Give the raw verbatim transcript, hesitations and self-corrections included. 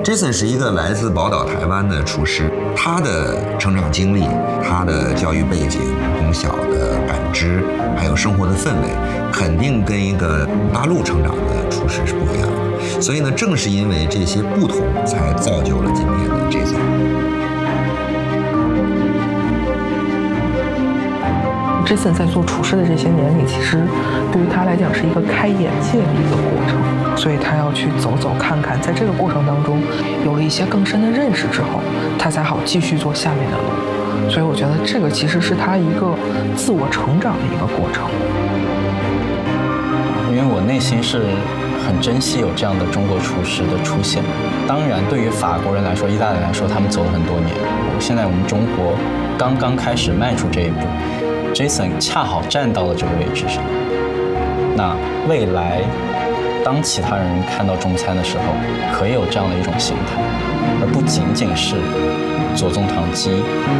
Jason 是一个来自宝岛台湾的厨师，他的成长经历、他的教育背景、从小的感知，还有生活的氛围，肯定跟一个大陆成长的厨师是不一样的。所以呢，正是因为这些不同，才造就了今天的 Jason。 Jason 在做厨师的这些年里，其实对于他来讲是一个开眼界的一个过程，所以他要去走走看看，在这个过程当中有了一些更深的认识之后，他才好继续做下面的路。所以我觉得这个其实是他一个自我成长的一个过程。 因为我内心是很珍惜有这样的中国厨师的出现。当然，对于法国人来说、意大利人来说，他们走了很多年。现在我们中国刚刚开始迈出这一步。Jason 恰好站到了这个位置上，那未来当其他人看到中餐的时候，可以有这样的一种形态，而不仅仅是左宗棠鸡。